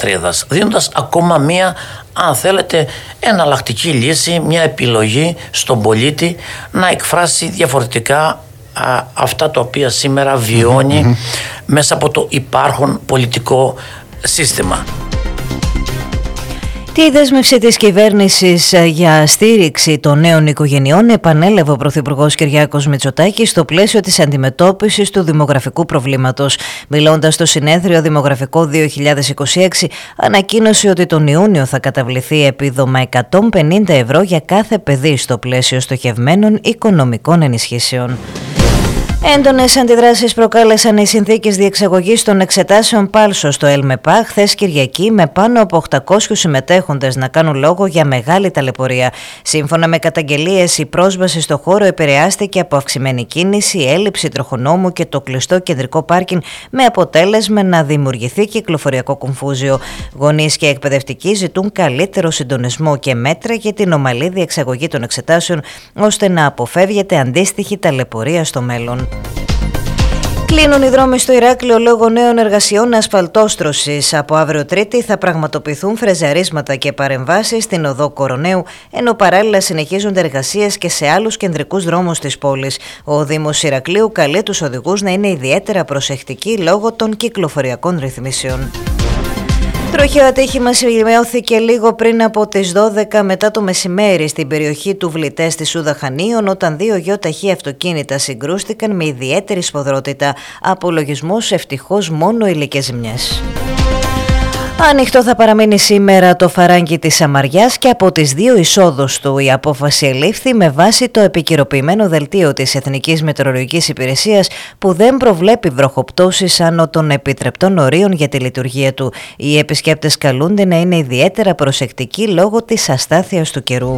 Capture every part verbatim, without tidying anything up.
πατρίδας, δίνοντας ακόμα μία, αν θέλετε, εναλλακτική λύση, μια επιλογή στον πολίτη να εκφράσει διαφορετικά α, αυτά τα οποία σήμερα βιώνει mm-hmm. μέσα από το υπάρχον πολιτικό σύστημα. Τη δέσμευση της κυβέρνησης για στήριξη των νέων οικογενειών επανέλαβε ο Πρωθυπουργός Κυριάκος Μητσοτάκης στο πλαίσιο της αντιμετώπισης του δημογραφικού προβλήματος. Μιλώντας στο συνέδριο Δημογραφικό δύο χιλιάδες είκοσι έξι, ανακοίνωσε ότι τον Ιούνιο θα καταβληθεί επίδομα εκατόν πενήντα ευρώ για κάθε παιδί στο πλαίσιο στοχευμένων οικονομικών ενισχύσεων. Έντονες αντιδράσεις προκάλεσαν οι συνθήκες διεξαγωγής των εξετάσεων Πάλσο στο ΕΛΜΕΠΑ χθες Κυριακή, με πάνω από οκτακόσιους συμμετέχοντες να κάνουν λόγο για μεγάλη ταλαιπωρία. Σύμφωνα με καταγγελίες, η πρόσβαση στο χώρο επηρεάστηκε από αυξημένη κίνηση, έλλειψη τροχονόμου και το κλειστό κεντρικό πάρκινγκ, με αποτέλεσμα να δημιουργηθεί κυκλοφοριακό κομφούζιο. Γονείς και εκπαιδευτικοί ζητούν καλύτερο συντονισμό και μέτρα για την ομαλή διεξαγωγή των εξετάσεων, ώστε να αποφεύγεται αντίστοιχη ταλαιπωρία στο μέλλον. Κλείνουν οι δρόμοι στο Ηράκλειο λόγω νέων εργασιών ασφαλτόστρωσης. Από αύριο Τρίτη θα πραγματοποιηθούν φρεζαρίσματα και παρεμβάσεις στην οδό Κοροναίου, ενώ παράλληλα συνεχίζονται εργασίες και σε άλλους κεντρικούς δρόμους της πόλης. Ο Δήμος Ηρακλείου καλεί τους οδηγούς να είναι ιδιαίτερα προσεκτικοί λόγω των κυκλοφοριακών ρυθμίσεων. Τροχαίο ατύχημα σημειώθηκε λίγο πριν από τις δώδεκα μετά το μεσημέρι στην περιοχή του Βλητές της Σούδα Χανίων, όταν δύο γιοταχή αυτοκίνητα συγκρούστηκαν με ιδιαίτερη σφοδρότητα. Απολογισμούς ευτυχώς μόνο υλικές ζημιές. Ανοιχτό θα παραμείνει σήμερα το φαράγγι της Σαμαριάς και από τις δύο εισόδους του. Η απόφαση ελήφθη με βάση το επικαιροποιημένο δελτίο της Εθνικής Μετεωρολογικής Υπηρεσίας, που δεν προβλέπει βροχοπτώσεις άνω των επιτρεπτών ορίων για τη λειτουργία του. Οι επισκέπτες καλούνται να είναι ιδιαίτερα προσεκτικοί λόγω της αστάθειας του καιρού.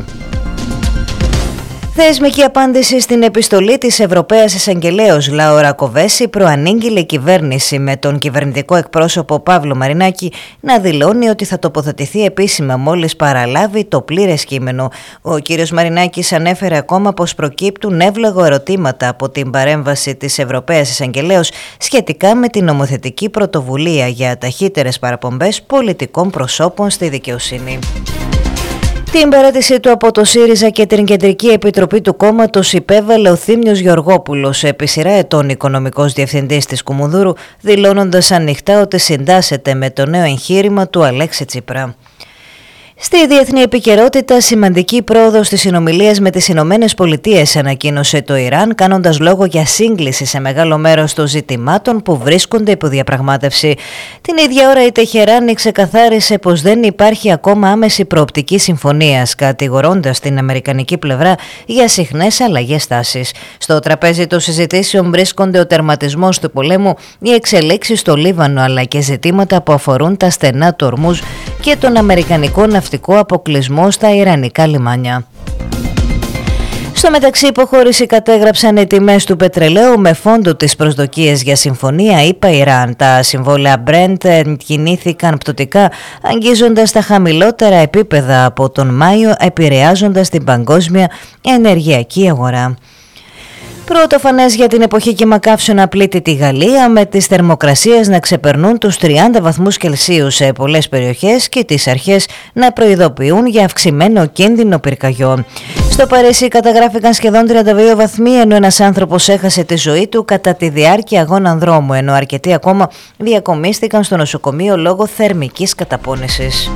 Θεσμική απάντηση στην επιστολή της Ευρωπαίας Εισαγγελέως Λάουρα Κοβέση προανήγγειλε η κυβέρνηση, με τον κυβερνητικό εκπρόσωπο Παύλο Μαρινάκη να δηλώνει ότι θα τοποθετηθεί επίσημα μόλις παραλάβει το πλήρες κείμενο. Ο κύριος Μαρινάκης ανέφερε ακόμα πως προκύπτουν εύλογα ερωτήματα από την παρέμβαση της Ευρωπαίας Εισαγγελέως σχετικά με την νομοθετική πρωτοβουλία για ταχύτερες παραπομπές πολιτικών προσώπων στη δικαιοσύνη. Την παράτησή του από το ΣΥΡΙΖΑ και την Κεντρική Επιτροπή του κόμματος υπέβαλε ο Θήμιος Γεωργόπουλος, επί σειρά ετών οικονομικός διευθυντής της Κουμουνδούρου, δηλώνοντας ανοιχτά ότι συντάσσεται με το νέο εγχείρημα του Αλέξη Τσίπρα. Στη διεθνή επικαιρότητα, σημαντική πρόοδος στις συνομιλίες με τις Ηνωμένες Πολιτείες ανακοίνωσε το Ιράν, κάνοντας λόγο για σύγκληση σε μεγάλο μέρος των ζητημάτων που βρίσκονται υπό διαπραγμάτευση. Την ίδια ώρα η Τεχεράνη ξεκαθάρισε πως δεν υπάρχει ακόμα άμεση προοπτική συμφωνίας, κατηγορώντας την αμερικανική πλευρά για συχνές αλλαγές τάσης. Στο τραπέζι των συζητήσεων βρίσκονται ο τερματισμός του πολέμου, οι εξελίξεις στο Λίβανο, αλλά και ζητήματα που αφορούν τα στενά του Ορμούζ και τον αμερικανικό ναυτικό αποκλεισμό στα ιρανικά λιμάνια. Στο μεταξύ, υποχώρηση κατέγραψαν οι τιμές του πετρελαίου με φόντο τις προσδοκίες για συμφωνία ΗΠΑ-Ιράν. Τα συμβόλαια Brent κινήθηκαν πτωτικά, αγγίζοντας τα χαμηλότερα επίπεδα από τον Μάιο, επηρεάζοντας την παγκόσμια ενεργειακή αγορά. Πρωτοφανές για την εποχή κυμακαύσεων απλήττει τη Γαλλία, με τις θερμοκρασίες να ξεπερνούν τους τριάντα βαθμούς Κελσίου σε πολλές περιοχές και τις αρχές να προειδοποιούν για αυξημένο κίνδυνο πυρκαγιών. Στο Παρίσι καταγράφηκαν σχεδόν τριάντα δύο βαθμοί, ενώ ένας άνθρωπος έχασε τη ζωή του κατά τη διάρκεια αγώνων δρόμου, ενώ αρκετοί ακόμα διακομίστηκαν στο νοσοκομείο λόγω θερμικής καταπώνησης.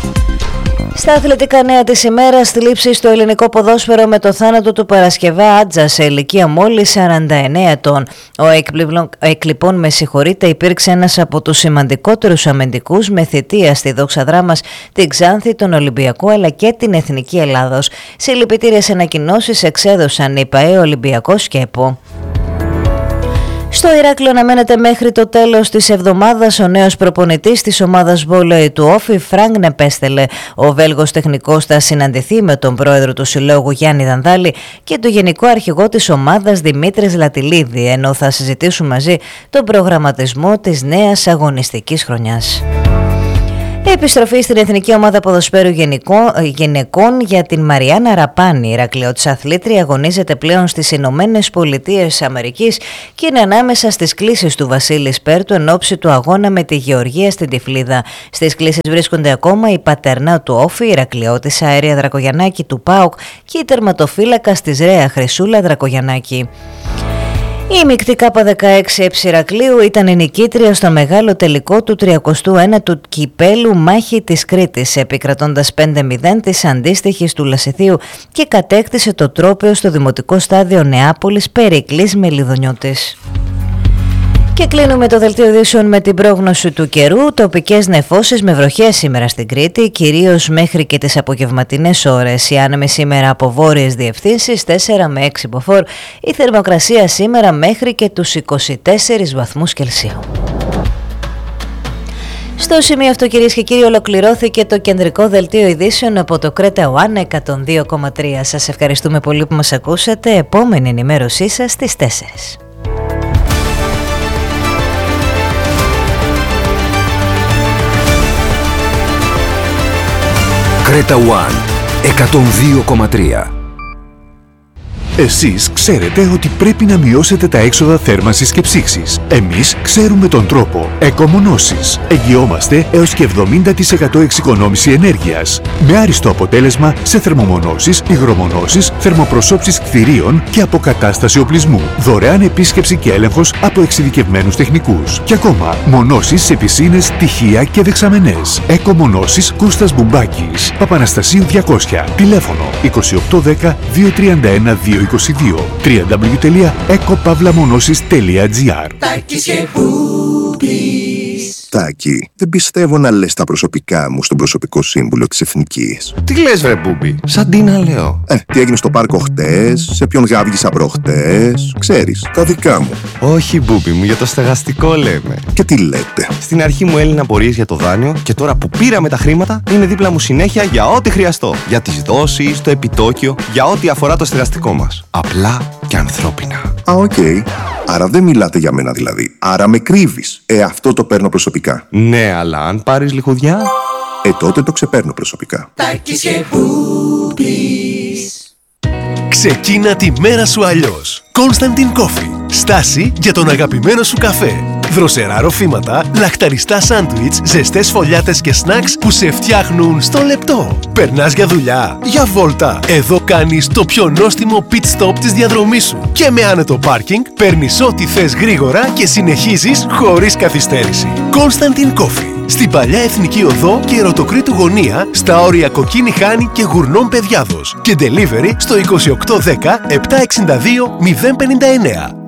Στα αθλητικά νέα της ημέρας, θλίψη στο ελληνικό ποδόσφαιρο με το θάνατο του Παρασκευά Άτζα σε ηλικία μόλις σαράντα εννέα ετών. Ο Εκλειπών, με συγχωρείτε, υπήρξε ένας από τους σημαντικότερους αμυντικούς με θητεία στη δόξα δράμας, την Ξάνθη, τον Ολυμπιακό αλλά και την Εθνική Ελλάδος. Συλληπιτήριες ανακοινώσεις εξέδωσαν η ΠΑΕ Ολυμπιακός και ΕΠΟ. Στο Ηράκλειο αναμένεται μέχρι το τέλος της εβδομάδας ο νέος προπονητής της ομάδας βόλεϊ του Όφη, Φρανκ Νεπέστελε. Ο Βέλγος τεχνικός θα συναντηθεί με τον πρόεδρο του συλλόγου Γιάννη Δανδάλη και τον γενικό αρχηγό της ομάδας Δημήτρης Λατιλίδη, ενώ θα συζητήσουν μαζί τον προγραμματισμό της νέας αγωνιστικής χρονιάς. Επιστροφή στην Εθνική Ομάδα Ποδοσφαίρου Γυναικών για την Μαριάννα Ραπάνη. Η Ηρακλειώτισσα αθλήτρια αγωνίζεται πλέον στις Ηνωμένες Πολιτείες Αμερικής και είναι ανάμεσα στις κλήσεις του Βασίλη Σπέρτου εν ώψη του αγώνα με τη Γεωργία στην Τυφλίδα. Στις κλήσεις βρίσκονται ακόμα η πατερνά του Όφη, η Ηρακλειώτισσα Αέρια Δρακογιαννάκη του ΠΑΟΚ και η τερματοφύλακας της ΡΕΑ Χρυσούλα Δρακογιαννάκη. Η μεικτή Κάπα δεκαέξι Εψηρακλείου ήταν η νικήτρια στο μεγάλο τελικό του τριακοστού ένατου κυπέλου Μάχη της Κρήτης, επικρατώντας πέντε μηδέν της αντίστοιχης του Λασιθίου και κατέκτησε το τρόπαιο στο Δημοτικό Στάδιο Νεάπολης Περικλής Μελιδονιώτης. Και κλείνουμε το δελτίο ειδήσεων με την πρόγνωση του καιρού. Τοπικές νεφώσεις με βροχές σήμερα στην Κρήτη, κυρίως μέχρι και τις απογευματινές ώρες. Η άνεμη σήμερα από βόρειες διευθύνσεις τέσσερα με έξι μποφόρ. Η θερμοκρασία σήμερα μέχρι και τους είκοσι τέσσερις βαθμούς Κελσίου. Στο σημείο αυτό, κυρίες και κύριοι, ολοκληρώθηκε το κεντρικό δελτίο ειδήσεων από το Κρέτα One εκατόν δύο κόμμα τρία. Σας ευχαριστούμε πολύ που μας ακούσατε. Επόμενη ενημέρωσή σας στις τέσσερις. Κρέτα One εκατόν δύο κόμμα τρία. Εσείς ξέρετε ότι πρέπει να μειώσετε τα έξοδα θέρμανσης και ψήξης. Εμείς ξέρουμε τον τρόπο. Εκομονώσεις. Εγγυόμαστε έως και εβδομήντα τοις εκατό εξοικονόμηση ενέργειας. Με άριστο αποτέλεσμα σε θερμομονώσεις, υγρομονώσεις, θερμοπροσώψεις κτηρίων και αποκατάσταση οπλισμού. Δωρεάν επίσκεψη και έλεγχος από εξειδικευμένους τεχνικούς. Και ακόμα, μονώσεις σε πισίνες, τυχεία και δεξαμενές. Εκομονώσεις Κώστας Μπουμπάκης. Παπαναστασίου διακόσια. Τηλέφωνο είκοσι οκτώ δέκα δύο τριάντα ένα δύο είκοσι δύο. double-u double-u double-u τελεία εκοπαύλαμονώσεις τελεία τζι άρ. Τάκη, δεν πιστεύω να λες τα προσωπικά μου στον προσωπικό σύμβουλο της Εθνικής. Τι λες βρε Μπούμπη, σαν τι να λέω. Ε, τι έγινε στο πάρκο χτες, σε ποιον γάβγισα προχτές, ξέρεις, τα δικά μου. Όχι Μπούμπη μου, για το στεγαστικό λέμε. Και τι λέτε. Στην αρχή μου έλυναν απορίες για το δάνειο και τώρα που πήραμε τα χρήματα είναι δίπλα μου συνέχεια για ό,τι χρειαστώ. Για τις δόσεις, το επιτόκιο, για ό,τι αφορά το στεγαστικό μας. Απλά και ανθρώπινα. Α, οκ. Okay. Άρα δεν μιλάτε για μένα δηλαδή. Άρα με κρύβεις. Ε, αυτό το παίρνω προσωπικά. Ναι, αλλά αν πάρεις λιχουδιά... Ε, τότε το ξεπαίρνω προσωπικά. Ξεκίνα τη μέρα σου αλλιώς. Constantin Coffee. Στάση για τον αγαπημένο σου καφέ. Δροσερά ροφήματα, λαχταριστά σάντουιτς, ζεστές φωλιάτες και σνακς που σε φτιάχνουν στο λεπτό. Περνάς για δουλειά, για βόλτα. Εδώ κάνεις το πιο νόστιμο pit stop της διαδρομής σου. Και με άνετο πάρκινγκ παίρνεις ό,τι θες γρήγορα και συνεχίζεις χωρίς καθυστέρηση. Constantin Coffee. Στην Παλιά Εθνική Οδό και Ερωτοκρήτου Γωνία, στα όρια Κοκκίνη Χάνη και Γουρνών Παιδιάδος. Και delivery στο είκοσι οκτώ δέκα επτακόσια εξήντα δύο μηδέν πενήντα εννέα.